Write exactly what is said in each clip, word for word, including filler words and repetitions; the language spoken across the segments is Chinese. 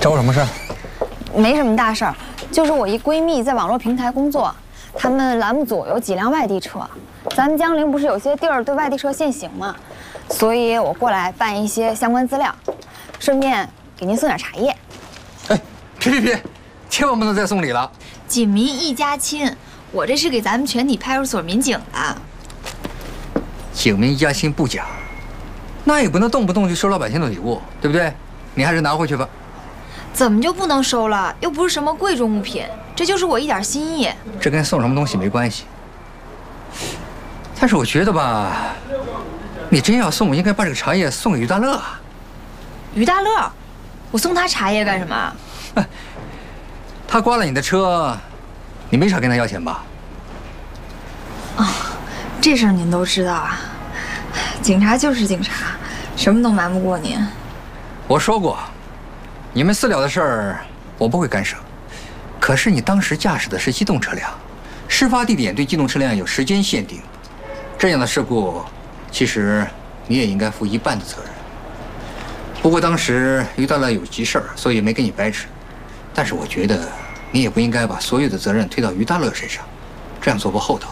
找我什么事？ 没什么大事儿，就是我一闺蜜在网络平台工作，他们栏目组有几辆外地车，咱们江陵不是有些地儿对外地车限行吗？所以我过来办一些相关资料，顺便给您送点茶叶。 哎，别别别，千万不能再送礼了。 锦民一家亲，我这是给咱们全体派出所民警的。 警民一家亲不假，那也不能动不动就收老百姓的礼物，对不对？你还是拿回去吧。 怎么就不能收了？又不是什么贵重物品，这就是我一点心意。 这跟送什么东西没关系。但是我觉得吧，你真要送，应该把这个茶叶送给于大乐。 于大乐，我送他茶叶干什么？ 他刮了你的车，你没少跟他要钱吧？ 哦，这事儿您都知道啊。警察就是警察，什么都瞒不过您。 我说过，你们私了的事儿我不会干涉。可是你当时驾驶的是机动车辆，事发地点对机动车辆有时间限定，这样的事故，其实你也应该负一半的责任。不过当时于大乐有急事儿，所以没给你白纸。但是我觉得你也不应该把所有的责任推到于大乐身上，这样做不厚道。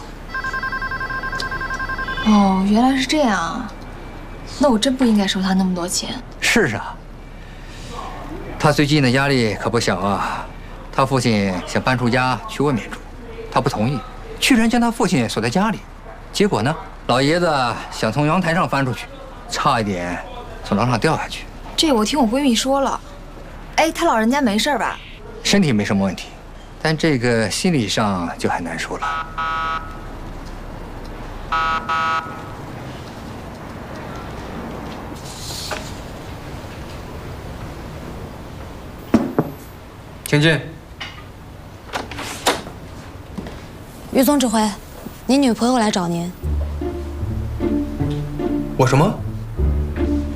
哦，原来是这样啊，那我真不应该收他那么多钱。 是啊，他最近的压力可不小啊。他父亲想搬出家去外面住，他不同意，居然将他父亲锁在家里。结果呢，老爷子想从阳台上翻出去，差一点从楼上掉下去。 这我听我闺蜜说了。哎，他老人家没事吧？ 身体没什么问题，但这个心理上就很难说了。 请进。 于总指挥，您女朋友来找您。 我什么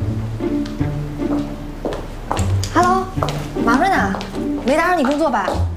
？Hello， 忙着呢，没打扰你工作吧？